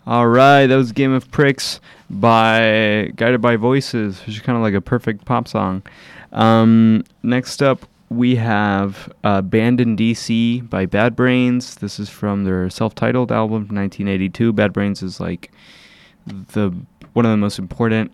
All right, that was Game of Pricks by Guided by Voices, which is kind of like a perfect pop song. Next up, we have Band in DC by Bad Brains. This is from their self-titled album from 1982. Bad Brains is like one of the most important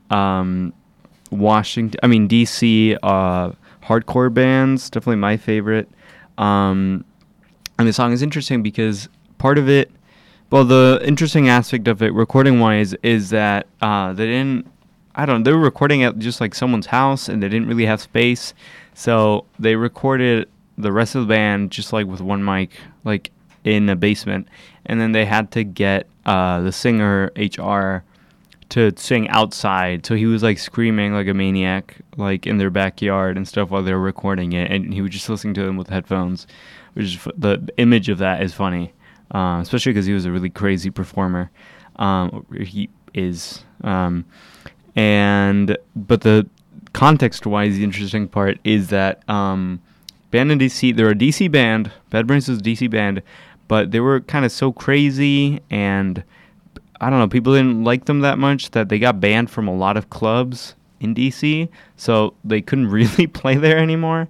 DC hardcore bands. Definitely my favorite. And the song is interesting because part of it, well, the interesting aspect of it, recording-wise, is that they were recording at just like someone's house, and they didn't really have space, so they recorded the rest of the band just like with one mic, like in a basement, and then they had to get the singer HR to sing outside, so he was like screaming like a maniac, like in their backyard and stuff while they were recording it, and he was just listening to them with headphones, which is, the image of that is funny. Especially because he was a really crazy performer. He is. But the context-wise, the interesting part is that Band in DC, they're a DC band. Bad Brains is a DC band, but they were kind of so crazy, and I don't know, people didn't like them that much that they got banned from a lot of clubs in DC, so they couldn't really play there anymore.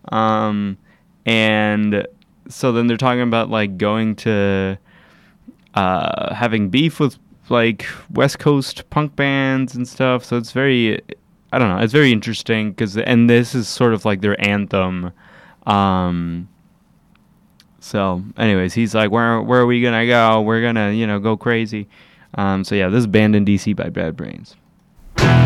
And so then they're talking about like going to having beef with like West Coast punk bands and stuff. So it's very, I don't know, it's very interesting and this is sort of like their anthem. So anyways, he's like, where are we gonna go? We're gonna, go crazy. So yeah, this is Band in DC by Bad Brains.